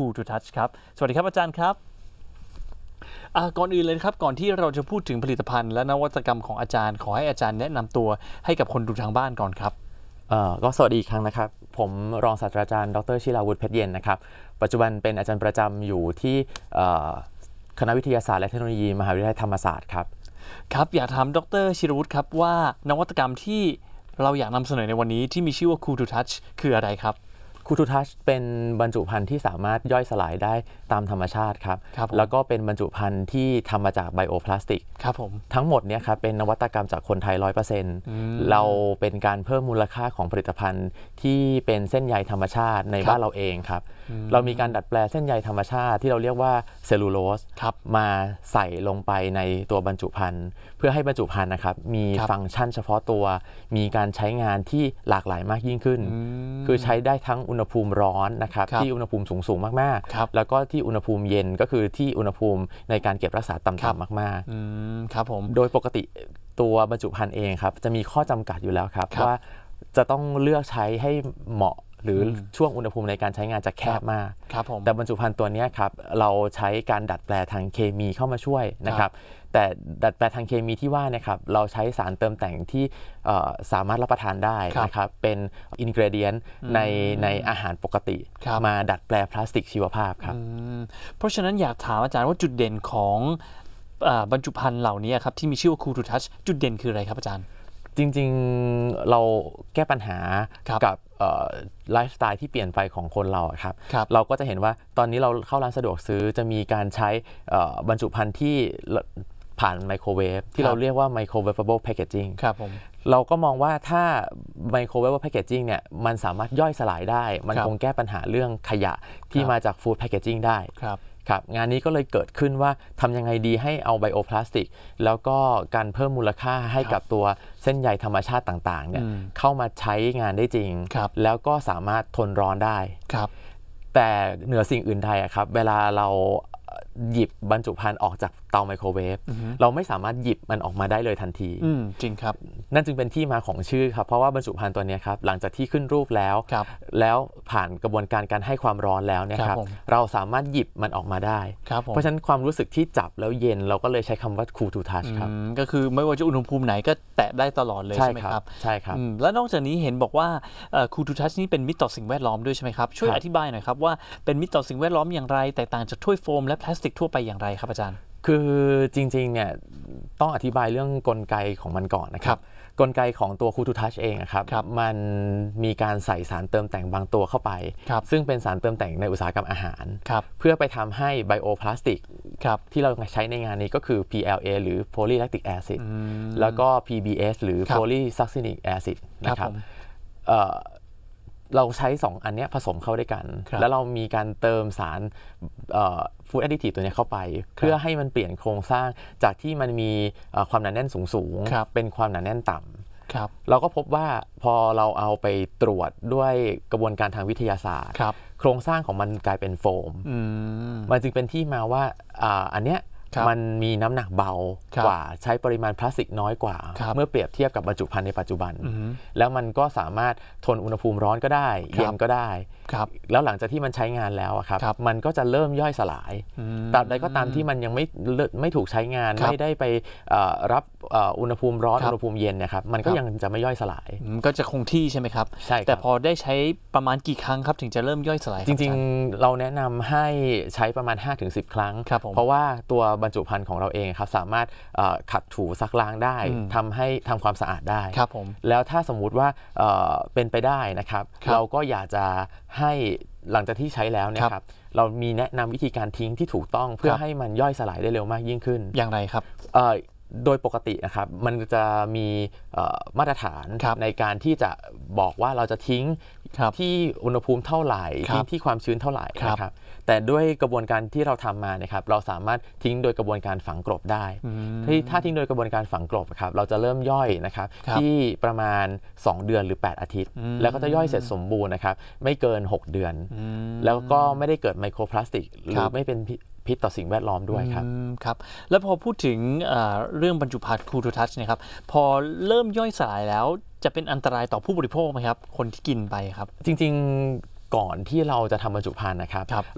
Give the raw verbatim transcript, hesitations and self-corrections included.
Cool to Touch ครับสวัสดีครับอาจารย์ครับก่อนอื่นเลยครับก่อนที่เราจะพูดถึงผลิตภัณฑ์และนวัตกรรมของอาจารย์ขอให้อาจารย์แนะนำตัวให้กับคนดูทางบ้านก่อนครับก็สวัสดีอีกครั้งนะครับผมรองศาสตราจารย์ดร.ชิราวุฒิเพชรเย็นนะครับปัจจุบันเป็นอาจารย์ประจำอยู่ที่คณะวิทยาศาสตร์และเทคโนโลยีมหาวิทยาลัยธรรมศาสตร์ครับครับอยากถามดร.ชิราวุฒิครับว่านวัตกรรมที่เราอยากนำเสนอในวันนี้ที่มีชื่อว่า Cool to Touch คืออะไรครับ Cool to Touch เป็นบรรจุภัณฑ์ที่สามารถย่อยสลายได้ตามธรรมชาติครับแล้วก็เป็นบรรจุภัณฑ์ที่ทำมาจากไบโอพลาสติกครับผมทั้งหมดเนี่ยครับเป็นนวัตกรรมจากคนไทย ร้อยเปอร์เซ็นต์ เราเป็นการเพิ่มมูลค่าของผลิตภัณฑ์ที่เป็นเส้นใยธรรมชาติในบ้านเราเองครับเรามีการดัดแปลงเส้นใยธรรมชาติที่เราเรียกว่าเซลลูโลสมาใส่ลงไปในตัวบรรจุภัณฑ์เพื่อให้บรรจุภัณฑ์นะครับมีฟังก์ชันเฉพาะตัวมีการใช้งานที่หลากหลายมากยิ่งขึ้นคือใช้ได้ทั้งอุณหภูมิร้อนนะครับที่อุณหภูมิสูงๆมากๆแล้วก็ที่อุณหภูมิเย็นก็คือที่อุณหภูมิในการเก็บรักษาต่ำๆมากๆครับผมโดยปกติตัวบรรจุภัณฑ์เองครับจะมีข้อจำกัดอยู่แล้วครับว่าจะต้องเลือกใช้ให้เหมาะหรือช่วงอุณหภูมิในการใช้งานจะแคบมากแต่บรรจุภัณฑ์ตัวนี้ครับเราใช้การดัดแปลทางเคมีเข้ามาช่วยนะครับแต่ดัดแปลทางเคมีที่ว่านะครับเราใช้สารเติมแต่งที่สามารถรับประทานได้นะครับเป็นอินกรีเดียนในในอาหารปกติมาดัดแปลพลาสติกชีวภาพครับเพราะฉะนั้นอยากถามอาจารย์ว่าจุดเด่นของบรรจุภัณฑ์เหล่านี้ครับที่มีชื่อว่า Cool to Touch จุดเด่นคืออะไรครับอาจารย์จริงๆเราแก้ปัญหากับไลฟ์สไตล์ที่เปลี่ยนไปของคนเราครับเราก็จะเห็นว่าตอนนี้เราเข้าร้านสะดวกซื้อจะมีการใช้บรรจุภัณฑ์ที่ผ่านไมโครเวฟที่เราเรียกว่าไมโครเวฟเบิลแพคเกจจิ้งเราก็มองว่าถ้าไมโครเวฟแพคเกจจิ้งเนี่ยมันสามารถย่อยสลายได้มันคงแก้ปัญหาเรื่องขยะที่มาจากฟู้ดแพคเกจจิ้งได้ครับงานนี้ก็เลยเกิดขึ้นว่าทำยังไงดีให้เอาไบโอพลาสติกแล้วก็การเพิ่มมูลค่าให้กับตัวเส้นใยธรรมชาติต่างๆเนี่ยเข้ามาใช้งานได้จริงแล้วก็สามารถทนร้อนได้แต่เหนือสิ่งอื่นใดครับเวลาเราหยิบบรรจุภัณฑ์ออกจากเตาไมโครเวฟเราไม่สามารถหยิบมันออกมาได้เลยทันทีจริงครับนั่นจึงเป็นที่มาของชื่อครับเพราะว่าบรรจุภัณฑ์ตัวนี้ครับหลังจากที่ขึ้นรูปแล้วแล้วผ่านกระบวนการการให้ความร้อนแล้วเนี่ยครับเราสามารถหยิบมันออกมาได้เพราะฉะนั้นความรู้สึกที่จับแล้วเย็นเราก็เลยใช้คำว่า Cool to Touch ครับก็คือไม่ว่าจะอุณหภูมิไหนก็แตะได้ตลอดเลยใช่ไหมครับใช่ครับแล้วนอกจากนี้เห็นบอกว่า Cool to Touch นี้เป็นมิตรต่อสิ่งแวดล้อมด้วยใช่ไหมครับช่วยอธิบายหน่อยครับว่าเป็นมิตรต่อสิ่งแวดล้อมอย่างไรแตกต่างจากถ้วยโฟมและพลาสติกทั่วไปอย่างไรครับอาจารย์คือจริงๆเนี่ยต้องอธิบายเรื่องกลไกของมันก่อนนะครับกลไกของตัว Cool to Touch เองครับมันมีการใส่สารเติมแต่งบางตัวเข้าไปซึ่งเป็นสารเติมแต่งในอุตสาหกรรมอาหารเพื่อไปทำให้ไบโอพลาสติกที่เราใช้ในงานนี้ก็คือ พี แอล เอ หรือ Polylactic Acid แล้วก็ พี บี เอส หรือ Polysuccinic Acid นะครับเราใช้สองอันนี้ผสมเข้าด้วยกันแล้วเรามีการเติมสารฟู้ดแอดดิทีฟตัวนี้เข้าไปเพื่อให้มันเปลี่ยนโครงสร้างจากที่มันมีความหนาแน่นสูงๆเป็นความหนาแน่นต่ำเราก็พบว่าพอเราเอาไปตรวจด้วยกระบวนการทางวิทยาศาสตร์โครงสร้างของมันกลายเป็นโฟมมันจึงเป็นที่มาว่าอันเนี้ยมันมีน้ำหนักเบากว่าใช้ปริมาณพลาสติกน้อยกว่าเมื่อเปรียบเทียบกับบรรจุภัณฑ์ในปัจจุบันแล้วมันก็สามารถทนอุณหภูมิร้อนก็ได้เย็นก็ได้แล้วหลังจากที่มันใช้งานแล้วครับมันก็จะเริ่มย่อยสลายตราบใดก็ตามที่มันยังไม่ไม่ถูกใช้งานไม่ได้ไปรับอุณหภูมิร้อนอุณหภูมิเย็นนะครับมันก็ยังจะไม่ย่อยสลายก็จะคงที่ใช่ไหมครับใช่แต่พอได้ใช้ประมาณกี่ครั้งครับถึงจะเริ่มย่อยสลายจริงๆเราแนะนำให้ใช้ประมาณ ห้าถึงสิบ ครั้งเพราะว่าตัวบรรจุภัณฑ์ของเราเองครับสามารถขัดถูซักล้างได้ทำให้ทำความสะอาดได้แล้วถ้าสมมุติว่าเป็นไปได้นะครับเราก็อยากจะให้หลังจากที่ใช้แล้วนะครับเรามีแนะนำวิธีการทิ้งที่ถูกต้องเพื่อให้มันย่อยสลายได้เร็วมากยิ่งขึ้นอย่างไรครับโดยปกตินะครับมันจะมีมาตรฐานในการที่จะบอกว่าเราจะทิ้งที่อุณหภูมิเท่าไหร่ทิ้งที่ความชื้นเท่าไหร่นะครับแต่ด้วยกระบวนการที่เราทำมานะครับเราสามารถทิ้งโดยกระบวนการฝังกลบได้ที่ถ้าทิ้งโดยกระบวนการฝังกลบครับเราจะเริ่มย่อยนะครับที่ประมาณสองเดือนหรือแปดอาทิตย์แล้วก็จะย่อยเสร็จสมบูรณ์นะครับไม่เกินหกเดือนแล้วก็ไม่ได้เกิดไมโครพลาสติกหรือไม่เป็นพิษต่อสิ่งแวดล้อมด้วยครับครับแล้วพอพูดถึงเรื่องบรรจุภัณฑ์ Cool to Touch นะครับพอเริ่มย่อยสลายแล้วจะเป็นอันตรายต่อผู้บริโภคไหมครับคนที่กินไปครับจริงๆก่อนที่เราจะทำบรรจุภัณฑ์นะครับ